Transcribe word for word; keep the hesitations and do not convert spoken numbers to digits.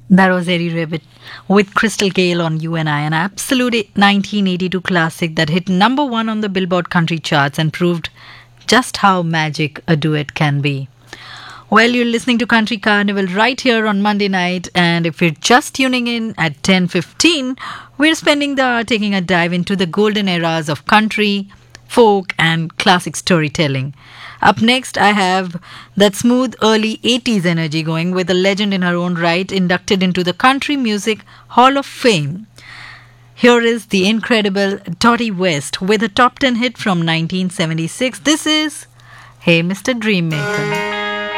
That was Eddie Rabbit with Crystal Gale on You and I, an absolute nineteen eighty-two classic that hit number one on the Billboard country charts and proved just how magic a duet can be. Well, you're listening to Country Carnival right here on Monday night, and if you're just tuning in at ten fifteen, we're spending the hour taking a dive into the golden eras of country, folk, and classic storytelling. Up next, I have that smooth early eighties energy going with a legend in her own right, inducted into the Country Music Hall of Fame. Here is the incredible Dottie West with a top ten hit from nineteen seventy-six. This is Hey Mister Dreammaker.